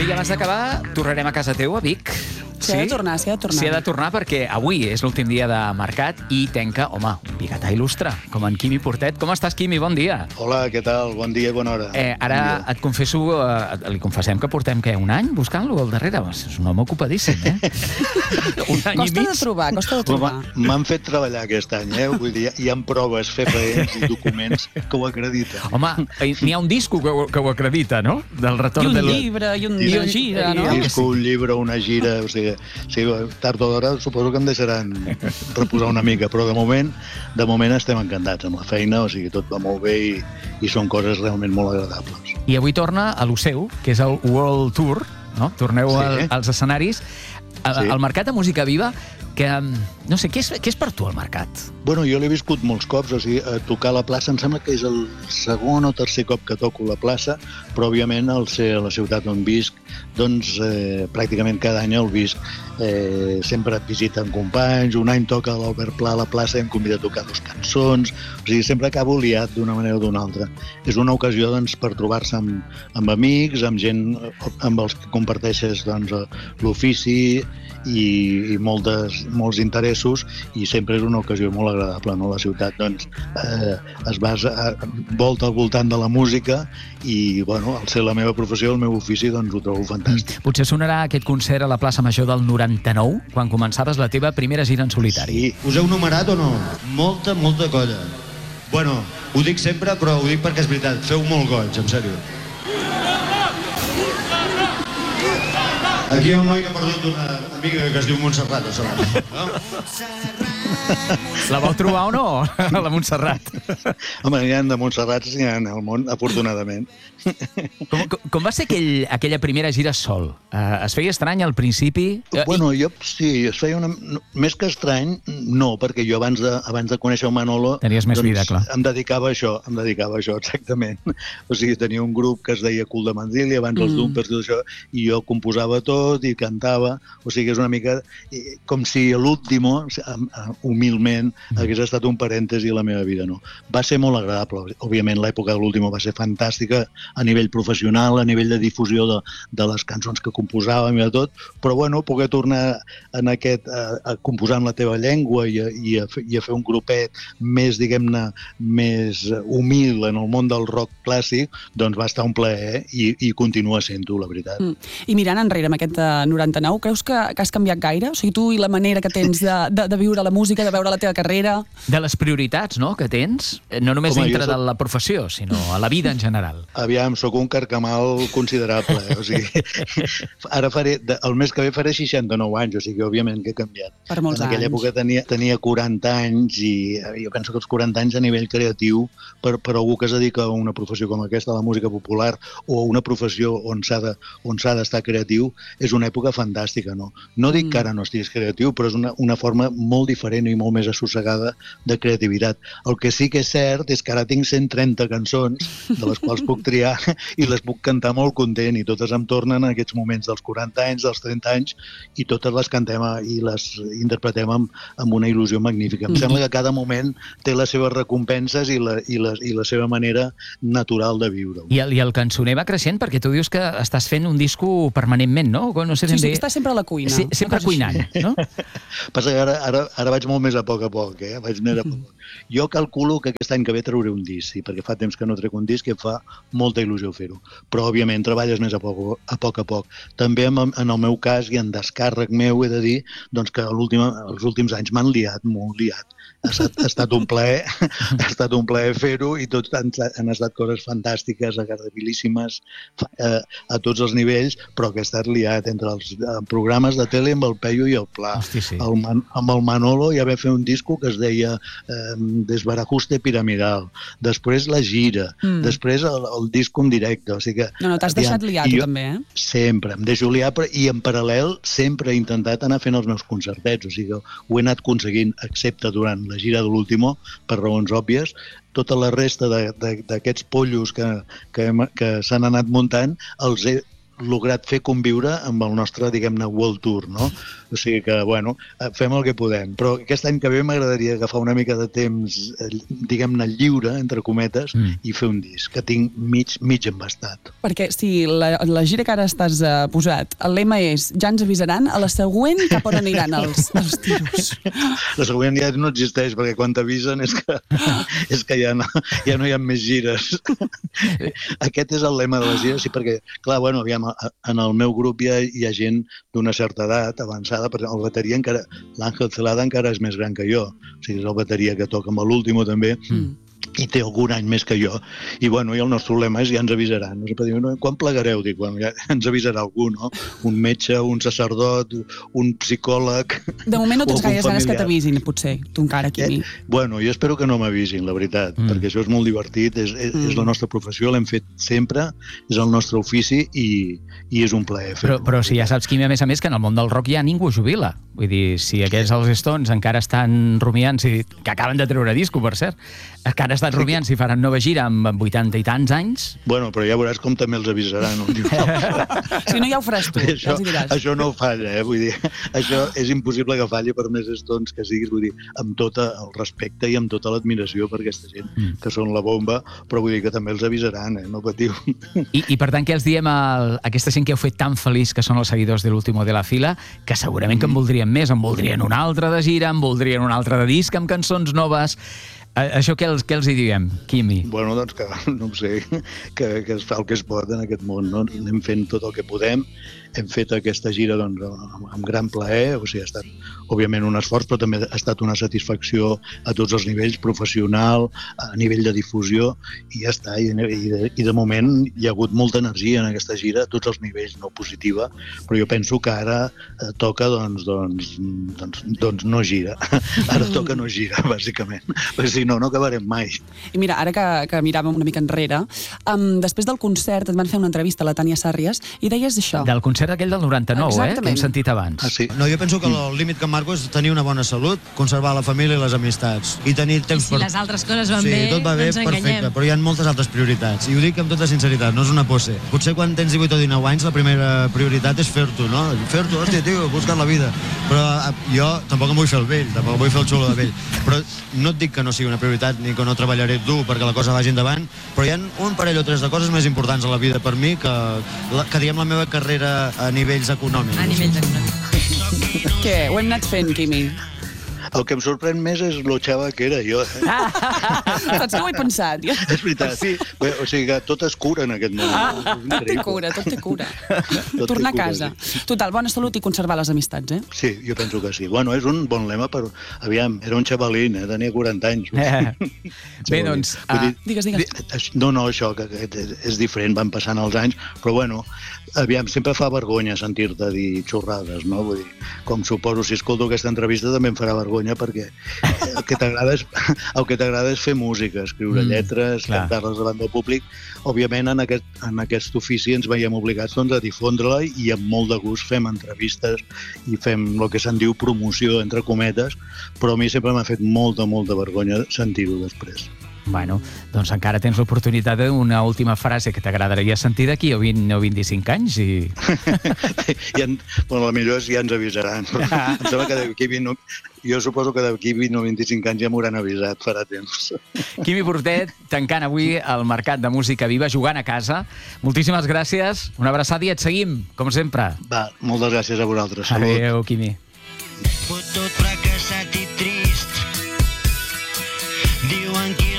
I abans d'acabar, tornarem a casa teu, a Vic. S'hi ha de tornar. S'hi ha de tornar perquè avui és l'últim dia de mercat i tenca, home, un biguetà il·lustre, com en Quimi Portet. Com estàs, Quimi? Bon dia. Hola, què tal? Bon dia i bona hora. Ara et confesso, li confessem que portem, un any buscant-lo al darrere? És un home ocupadíssim, Un any i mig. Costa de trobar. M'han fet treballar aquest any, Vull dir, hi ha proves fefaents i documents que ho acrediten. Home, n'hi ha un disco que ho acredita, no? Del retorn I un llibre, i una gira, no? Un disco, un llibre, una gira, o sigui, tard o d'hora suposo que em deixaran reposar una mica, però de moment estem encantats amb la feina, o sigui, tot va molt bé i són coses realment molt agradables. I avui torna a lo seu, que és el World Tour, no? Torneu als escenaris. El mercat de música viva, que, no sé, què és per tu el mercat? Bueno, jo l'he viscut molts cops, o sigui, tocar a la plaça, em sembla que és el segon o tercer cop que toco a la plaça, però òbviament al ser a la ciutat on visc, doncs pràcticament cada any el visc. Sempre et visiten companys, un any toca a l'Albert Pla a la plaça i em convida a tocar 2 cançons, o sigui, sempre acabo liat d'una manera o d'una altra. És una ocasió, doncs, per trobar-se amb amics, amb gent amb els que comparteixes l'ofici i molts interessos, i sempre és una ocasió molt agradable, no? La ciutat, doncs, es volta al voltant de la música i, bueno, al ser la meva professió, el meu ofici, doncs ho trobo fantàstic. Potser sonarà aquest concert a la plaça Major del 99, quan començaves la teva primera gira en solitari. Sí. Us heu numerat o no? Molta colla. Bueno, ho dic sempre, però ho dic perquè és veritat. Feu molt goig, en sèrio. Aquí hi ha un noi que ha perdut una amiga que es diu Montserrat, a sobre. No? La vau trobar o no, la Montserrat? Home, n'hi ha de Montserrats, n'hi ha al món, afortunadament. Com va ser aquella primera gira sol? Es feia estrany al principi? Bueno, sí, es feia més que estrany, no, perquè jo abans de conèixer el Manolo... Tenies més vida, clar. Em dedicava a això, exactament. O sigui, tenia un grup que es deia Cul de Mandili, abans els Dumpers i tot això, i jo composava tot i cantava, o sigui, és una mica com si l'Último, humilment, hagués estat un parèntesi a la meva vida, no? Va ser molt agradable, òbviament l'època de l'Último va ser fantàstica a nivell professional, a nivell de difusió de les cançons que composàvem i de tot, però bueno, poder tornar a composar en la teva llengua i a fer un grupet més, diguem-ne, més humil en el món del rock clàssic, doncs va estar un plaer i continua sent-ho, la veritat. I mirant enrere amb aquest 99, creus que has canviat gaire? O sigui, tu i la manera que tens de viure la música, de veure la teva carrera... De les prioritats, no?, que tens, no només dintre de la professió, sinó a la vida en general. Aviam, sóc un carcamal considerable, o sigui, ara el mes que ve faré 69 anys, o sigui, òbviament que he canviat. Per molts anys. En aquella època tenia 40 anys i jo penso que els 40 anys a nivell creatiu, per algú que es dedica a una professió com aquesta, a la música popular, o a una professió on s'ha d'estar creatiu, és una època fantàstica, no? No dic que ara no estiguis creatiu, però és una forma molt diferent i molt més assossegada de creativitat. El que sí que és cert és que ara tinc 130 cançons, de les quals puc triar i les puc cantar molt content, i totes em tornen en aquests moments dels 40 anys, dels 30 anys, i totes les cantem i les interpretem amb una il·lusió magnífica. Em sembla que cada moment té les seves recompenses i la seva manera natural de viure. I el cançoner va creixent perquè tu dius que estàs fent un disco permanentment, no? No sé sí, estàs sempre a la cuina. Sempre cuinant, no? Passa que ara vaig molt més a poc, vaig més a poc. Jo calculo que aquest any que ve trauré un disc, sí, perquè fa temps que no trec un disc i em fa molta il·lusió fer-ho. Però, òbviament, treballes més a poc a poc. També en el meu cas i en descàrrec meu he de dir doncs, que els últims anys m'han liat, molt liat. Ha estat un plaer fer-ho i tots han estat coses fantàstiques, agradabilíssimes a tots els nivells, però que he estat liat entre els programes de tele amb el Peyu i el Pla. Hosti, sí. Amb el Manolo ja vam fer un disco que es deia Desbarajuste Piramidal, després la gira, després el disco en directe. O sigui que, no, t'has deixat liar tu també, eh? Sempre, em deixo liar i en paral·lel sempre he intentat anar fent els meus concertets, o sigui que ho he anat aconseguint, excepte durant la gira de l'Último, per raons òbvies. Tota la resta d'aquests pollos que s'han anat muntant els he lograt fer conviure amb el nostre, diguem-ne, World Tour, no? O sigui que, bueno, fem el que podem. Però aquest any que ve m'agradaria agafar una mica de temps, diguem-ne, lliure, entre cometes, i fer un disc, que tinc mig embastat. Perquè si la gira que ara estàs posat, el lema és ja ens avisaran, a la següent cap on aniran els tiros? La següent ja no existeix, perquè quan t'avisen és que ja no hi ha més gires. Aquest és el lema de les gires, sí, perquè, clar, bueno, aviam, en el meu grup hi ha gent d'una certa edat avançada, perquè el bateria encara, l'Àngel Celada encara és més gran que jo, o sigui, és el bateria que toca amb l'último també, i té algun any més que jo, i bueno, i el nostre problema és ja ens avisaran. No sé, per dir, quan plegareu? Dic, bueno, ja ens avisarà algú, no? Un metge, un sacerdot, un psicòleg... De moment no tens gaires ganes que t'avisin, potser, tu encara, Quimi. Bueno, jo espero que no m'avisin, la veritat, perquè això és molt divertit, és la nostra professió, l'hem fet sempre, és el nostre ofici i és un plaer fer-ho. Però si ja saps, Quimi, a més, que en el món del rock ja ningú jubila. Vull dir, si aquests els Stones encara estan rumiant, que acaben de treure disco, per cert, encara estan rumiant si faran nova gira amb 80 i tants anys... Bueno, però ja veuràs com també els avisaran. Si no, ja ho faràs tu, ja els hi diràs. Això no falla, vull dir, això és impossible que falli per més Stones que siguis, vull dir, amb tot el respecte i amb tota l'admiració per aquesta gent que són la bomba, però vull dir que també els avisaran, no patiu. I per tant, què els diem a aquesta gent que heu fet tan feliç, que són els seguidors de l'Último de la Fila, que segurament que en voldrien més, en voldrien un altre de gira, en voldrien un altre de disc amb cançons noves... Això què els hi diem, Quimi? Bueno, doncs que, no ho sé, que es fa el que es pot en aquest món, no? Anem fent tot el que podem, hem fet aquesta gira doncs, amb gran plaer, o sigui, ha estat, òbviament, un esforç, però també ha estat una satisfacció a tots els nivells, professional, a nivell de difusió, i ja està, i de moment hi ha hagut molta energia en aquesta gira, a tots els nivells, no positiva, però jo penso que ara toca, doncs no gira. Ara toca no gira, bàsicament, perquè si no, no acabarem mai. I mira, ara que miràvem una mica enrere, després del concert et van fer una entrevista a la Tània Sàrries i deies això. Del concert aquell del 99, que hem sentit abans. Ah, sí. No, jo penso que el límit que em marco és tenir una bona salut, conservar la família i les amistats, i tenir temps per... I si les altres coses van bé, tot va bé, no ens enganyem. Perfecte, però hi ha moltes altres prioritats, i ho dic amb tota sinceritat, no és una pose. Potser quan tens 18 o 19 anys la primera prioritat és fer-t'ho, no? Fer-t'ho, hòstia, tio, buscar la vida. Però jo tampoc em vull fer el vell, tampoc em vull fer el xulo de vell, però no et dic que no sigui una prioritat ni que no treballaré dur perquè la cosa vagi endavant, però hi ha un parell o tres de coses més importants a la vida per mi que diguem la meva carrera a nivells econòmics. A nivells econòmics. Què? Ho hem anat fent, Quimi? El que em sorprèn més és lo xava que era jo. Saps que ho he pensat? És veritat. Sí. Bé, o sigui que tot es cura en aquest moment. Tot té cura, tot té cura. Tot Tornar té cura, a casa. sí. Total, bona salut i conservar les amistats, Sí, jo penso que sí. Bueno, és un bon lema, però aviam, era un xavalín, tenia 40 anys. Bé, doncs... Digues. No, això, que és diferent, van passant els anys, però bueno, aviam, sempre fa vergonya sentir-te dir xorrades, no? Vull dir, com suposo, si escolto aquesta entrevista també em farà vergonya, perquè el que t'agrada és fer música, escriure lletres, cantar-les davant del públic. Òbviament, en aquest ofici ens veiem obligats doncs, a difondre-la i amb molt de gust fem entrevistes i fem el que se'n diu promoció, entre cometes, però a mi sempre m'ha fet molta vergonya sentir-ho després. Bueno, doncs encara tens l'oportunitat d'una última frase que t'agradaria sentir d'aquí o 20 o 25 anys i... Bueno, la millor és ja ens avisaran. Em sembla que d'aquí 20... Jo suposo que d'aquí 20 o 25 anys ja m'hauran avisat, farà temps. Quimi Portet, tancant avui el Mercat de Música Viva, jugant a casa. Moltíssimes gràcies, una abraçada i et seguim, com sempre. Va, moltes gràcies a vosaltres. Salut. Adéu, Quimi. Tot fracassat i trist, diuen que